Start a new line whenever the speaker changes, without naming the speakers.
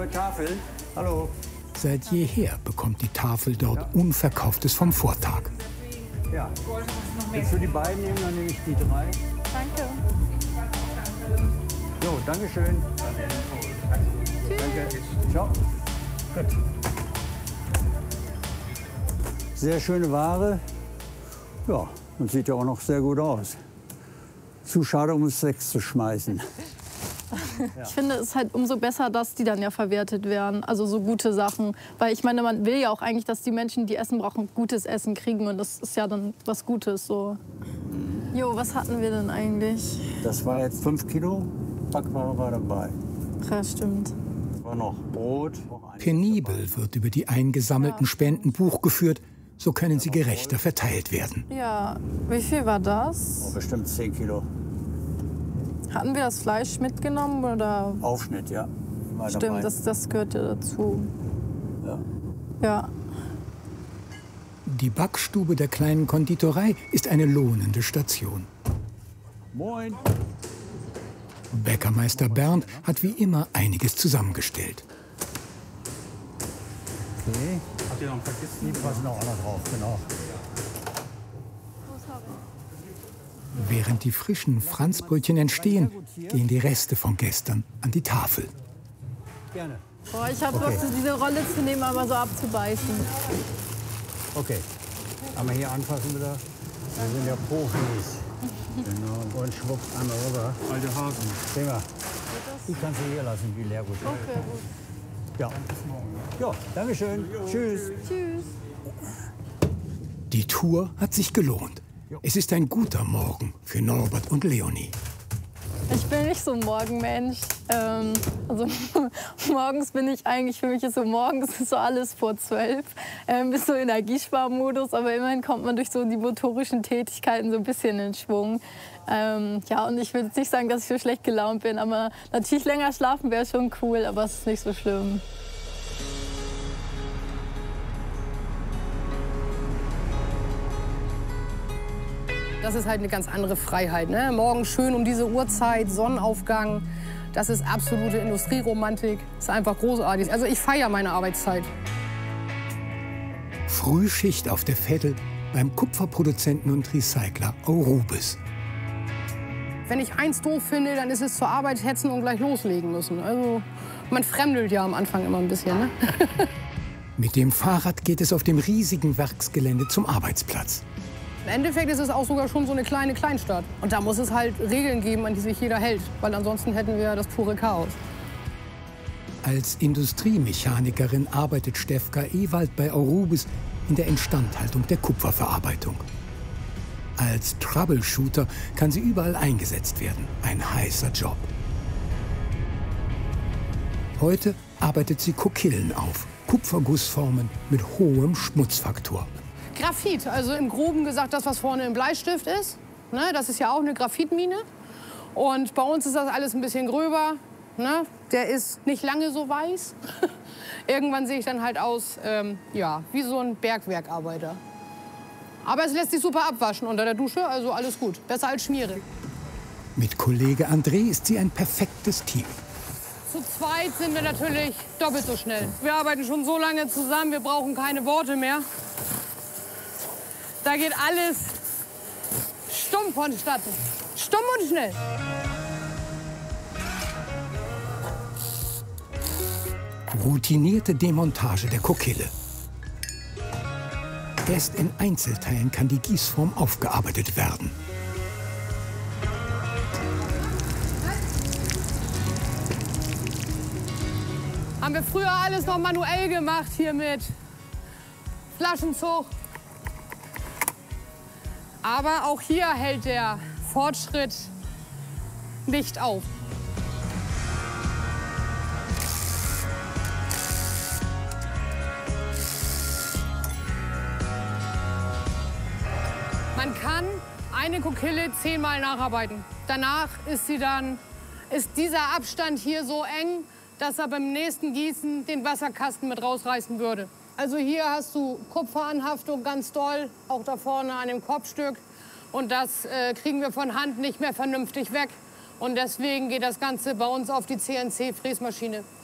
Eure Tafel. Hallo.
Seit jeher bekommt die Tafel dort Unverkauftes vom Vortag.
Ja. Willst du die beiden nehmen, dann nehme ich die 3.
Danke.
So, danke schön. Danke. Ciao. Gut. Sehr schöne Ware. Ja, und sieht ja auch noch sehr gut aus. Zu schade, um es wegzuschmeißen.
Ich finde es halt umso besser, dass die dann ja verwertet werden. Also so gute Sachen. Weil ich meine, man will ja auch eigentlich, dass die Menschen, die Essen brauchen, gutes Essen kriegen. Und das ist ja dann was Gutes. So. Jo, was hatten wir denn eigentlich?
Das war jetzt 5 Kilo. Backware war dabei.
Ja, stimmt.
Das war noch Brot.
Penibel wird über die eingesammelten Spenden Buch geführt. So können sie gerechter verteilt werden.
Ja, wie viel war das?
Oh, bestimmt 10 Kilo.
Hatten wir das Fleisch mitgenommen oder?
Aufschnitt, ja. War
Stimmt,
dabei.
das gehört ja dazu.
Ja.
Ja.
Die Backstube der kleinen Konditorei ist eine lohnende Station.
Moin.
Bäckermeister Bernd hat wie immer einiges zusammengestellt.
Okay. Habt ihr noch vergessen? Die passen auch noch drauf, genau.
Während die frischen Franzbrötchen entstehen, gehen die Reste von gestern an die Tafel.
Gerne.
Boah, ich habe Lust, diese Rolle zu nehmen, aber so abzubeißen.
Okay. Einmal hier anfassen wieder. Wir sind ja Profis. Genau. Und schwupp einmal rüber. Alte Hasen. Prima. Die kannst du hier lassen, die Leergut.
Okay, gut.
Ja. Ja, danke schön. Tschüss.
Tschüss.
Die Tour hat sich gelohnt. Es ist ein guter Morgen für Norbert und Leonie.
Ich bin nicht so ein Morgenmensch. Also morgens bin ich eigentlich, für mich ist so morgens ist so alles vor 12. Bis so Energiesparmodus, aber immerhin kommt man durch so die motorischen Tätigkeiten so ein bisschen in Schwung. Ja, und ich will jetzt nicht sagen, dass ich so schlecht gelaunt bin, aber natürlich länger schlafen wäre schon cool, aber es ist nicht so schlimm.
Das ist halt eine ganz andere Freiheit. Ne? Morgen schön um diese Uhrzeit, Sonnenaufgang. Das ist absolute Industrieromantik. Das ist einfach großartig. Also ich feiere meine Arbeitszeit.
Frühschicht auf der Veddel beim Kupferproduzenten und Recycler Aurubis.
Wenn ich eins doof finde, dann ist es zur Arbeit hetzen und gleich loslegen müssen. Also man fremdelt ja am Anfang immer ein bisschen. Ne?
Mit dem Fahrrad geht es auf dem riesigen Werksgelände zum Arbeitsplatz.
Im Endeffekt ist es auch sogar schon so eine kleine Kleinstadt. Und da muss es halt Regeln geben, an die sich jeder hält. Weil ansonsten hätten wir das pure Chaos.
Als Industriemechanikerin arbeitet Stefka Ewald bei Aurubis in der Instandhaltung der Kupferverarbeitung. Als Troubleshooter kann sie überall eingesetzt werden. Ein heißer Job. Heute arbeitet sie Kokillen auf. Kupfergussformen mit hohem Schmutzfaktor.
Graphit, also im Groben gesagt das, was vorne im Bleistift ist. Ne, das ist ja auch eine Graphitmine. Und bei uns ist das alles ein bisschen gröber. Ne? Der ist nicht lange so weiß. Irgendwann sehe ich dann halt aus, ja, wie so ein Bergwerkarbeiter. Aber es lässt sich super abwaschen unter der Dusche, also alles gut. Besser als Schmiere.
Mit Kollege André ist sie ein perfektes Team.
Zu zweit sind wir natürlich doppelt so schnell. Wir arbeiten schon so lange zusammen, wir brauchen keine Worte mehr. Da geht alles stumm vonstatten. Stumm und schnell.
Routinierte Demontage der Kokille. Erst in Einzelteilen kann die Gießform aufgearbeitet werden.
Haben wir früher alles noch manuell gemacht hier mit Flaschenzug. Aber auch hier hält der Fortschritt nicht auf. Man kann eine Kokille 10-mal nacharbeiten. Danach ist dieser Abstand hier so eng, dass er beim nächsten Gießen den Wasserkasten mit rausreißen würde. Also hier hast du Kupferanhaftung ganz doll, auch da vorne an dem Kopfstück. Und das kriegen wir von Hand nicht mehr vernünftig weg. Und deswegen geht das Ganze bei uns auf die CNC-Fräsmaschine.